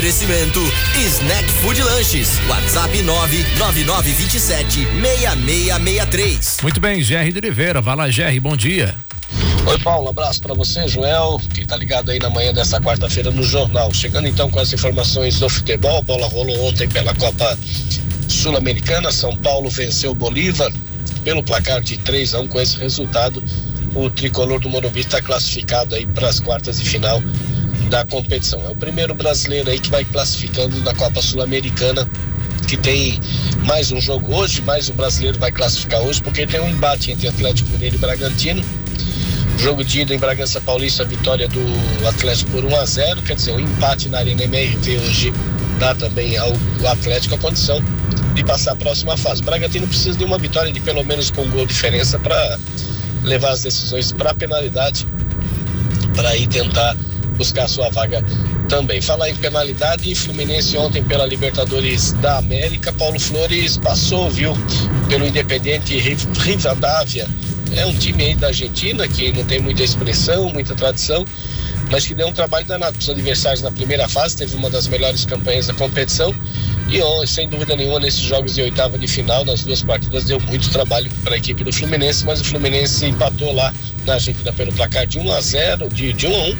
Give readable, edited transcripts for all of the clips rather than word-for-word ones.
Oferecimento Snack Food Lanches. WhatsApp 999276663. Muito bem, GR de Oliveira. Vai lá, GR, bom dia. Oi, Paulo, abraço pra você, Joel, que tá ligado aí na manhã dessa quarta-feira no jornal. Chegando então com as informações do futebol. A bola rolou ontem pela Copa Sul-Americana. São Paulo venceu o Bolívar pelo placar de 3-1. Com esse resultado, o tricolor do Morumbi está classificado aí para as quartas de final da competição. É o primeiro brasileiro aí que vai classificando na Copa Sul-Americana, que tem mais um jogo hoje, mais um brasileiro vai classificar hoje, porque tem um embate entre Atlético Mineiro e Bragantino. Jogo de ida em Bragança Paulista, vitória do Atlético por 1-0, quer dizer, um empate na Arena MRV hoje dá também ao Atlético a condição de passar a próxima fase. O Bragantino precisa de uma vitória de pelo menos com gol de diferença para levar as decisões para a penalidade, para ir tentar buscar a sua vaga também. Falar em penalidade, Fluminense ontem pela Libertadores da América, Paulo Flores passou, viu, pelo Independiente Rivadavia. É um time aí da Argentina que não tem muita expressão, muita tradição, mas que deu um trabalho danado para os adversários na primeira fase. Teve uma das melhores campanhas da competição e, sem dúvida nenhuma, nesses jogos de oitava de final, nas duas partidas, deu muito trabalho para a equipe do Fluminense, mas o Fluminense empatou lá na Argentina pelo placar de 1-0, de 1-1,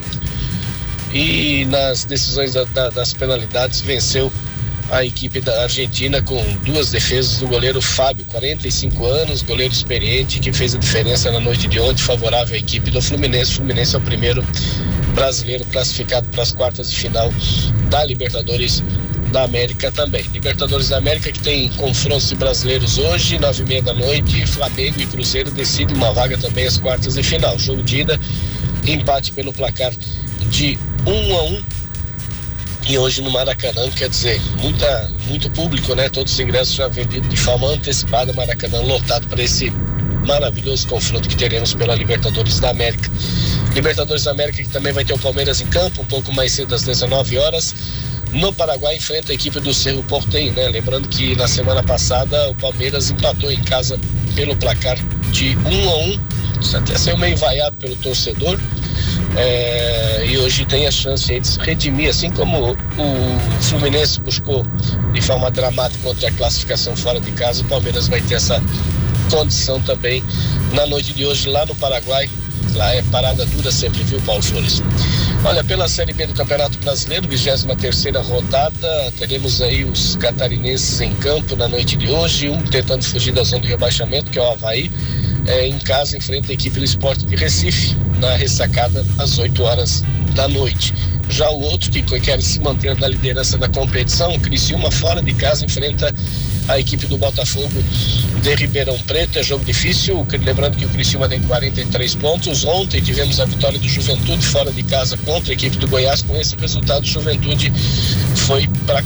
e nas decisões das penalidades venceu a equipe da Argentina com duas defesas do goleiro Fábio, 45 anos, goleiro experiente, que fez a diferença na noite de ontem, favorável à equipe do Fluminense. O Fluminense é o primeiro brasileiro classificado para as quartas de final da Libertadores da América também. Libertadores da América que tem confrontos de brasileiros hoje, 9h30 da noite, Flamengo e Cruzeiro decidem uma vaga também às quartas de final. Jogo de ida, empate pelo placar de 1-1. E hoje no Maracanã, quer dizer, muito público, né? Todos os ingressos já vendidos de forma antecipada, Maracanã lotado para esse maravilhoso confronto que teremos pela Libertadores da América. Libertadores da América que também vai ter o Palmeiras em campo, um pouco mais cedo às 19 horas. No Paraguai enfrenta a equipe do Cerro Porteño, né? Lembrando que na semana passada o Palmeiras empatou em casa pelo placar de 1-1. Isso até saiu meio vaiado pelo torcedor. E hoje tem a chance de se redimir, assim como o Fluminense buscou de forma dramática contra a classificação fora de casa. O Palmeiras vai ter essa condição também na noite de hoje lá no Paraguai. Lá é parada dura sempre, viu, Paulo Flores? Olha, pela Série B do Campeonato Brasileiro, 23ª rodada, teremos aí os catarinenses em campo na noite de hoje, um tentando fugir da zona de rebaixamento, que é o Avaí. Em casa enfrenta a equipe do Sport de Recife na ressacada às 8 horas da noite. Já o outro que quer se manter na liderança da competição, o Criciúma fora de casa enfrenta a equipe do Botafogo de Ribeirão Preto. É jogo difícil, lembrando que o Criciúma tem 43 pontos. Ontem tivemos a vitória do Juventude fora de casa contra a equipe do Goiás. Com esse resultado, o Juventude foi para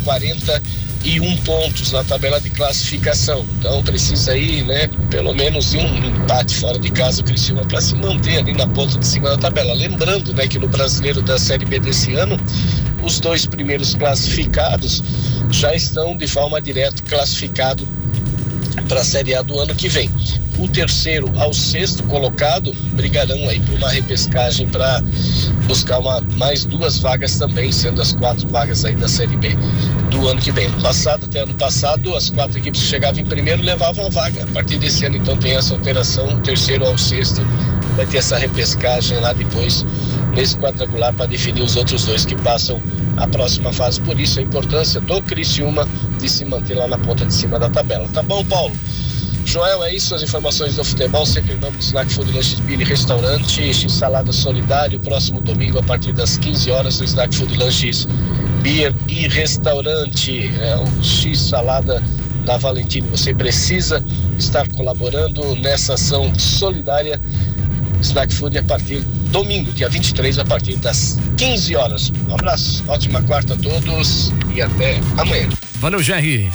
41 pontos na tabela de classificação. Então precisa aí, né, pelo menos um empate fora de casa o Criciúma para se manter ali na ponta de cima da tabela. Lembrando, né, que no Brasileiro da Série B desse ano, os dois primeiros classificados já estão de forma direta classificados para a Série A do ano que vem. O terceiro ao sexto colocado brigarão aí por uma repescagem para buscar mais duas vagas também, sendo as 4 vagas aí da Série B do ano que vem. Até ano passado, as 4 equipes que chegavam em primeiro levavam a vaga. A partir desse ano, então, tem essa alteração. O terceiro ao sexto vai ter essa repescagem lá depois, nesse quadrangular, para definir os outros dois que passam a próxima fase. Por isso a importância do Criciúma de se manter lá na ponta de cima da tabela. Tá bom, Paulo? Joel, é isso, as informações do futebol, sempre em nome do Snack Food Lanches Beer e Restaurante, X-Salada Solidário, próximo domingo a partir das 15 horas no Snack Food Lanches Beer e Restaurante. É o X-Salada da Valentino. Você precisa estar colaborando nessa ação solidária. Snack Food a partir domingo, dia 23, a partir das 15 horas. Um abraço, ótima quarta a todos e até amanhã. Valeu, Jerry.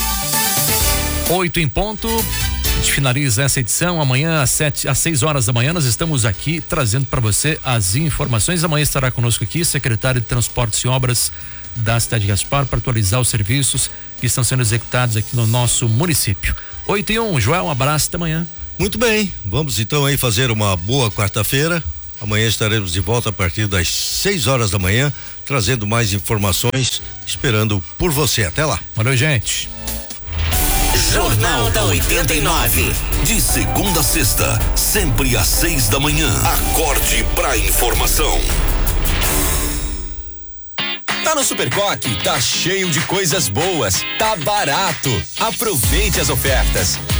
8 em ponto. A gente finaliza essa edição. Amanhã às 6 horas da manhã nós estamos aqui trazendo para você as informações. Amanhã estará conosco aqui secretário de Transportes e Obras da cidade de Gaspar para atualizar os serviços que estão sendo executados aqui no nosso município. 8:01, Joel, um abraço, até amanhã. Muito bem, vamos então aí fazer uma boa quarta-feira. Amanhã estaremos de volta a partir das 6 horas da manhã, trazendo mais informações, esperando por você. Até lá. Valeu, gente. Jornal da 89. De segunda a sexta, sempre às 6 da manhã. Acorde pra informação. Tá no Supercoque, tá cheio de coisas boas, tá barato. Aproveite as ofertas.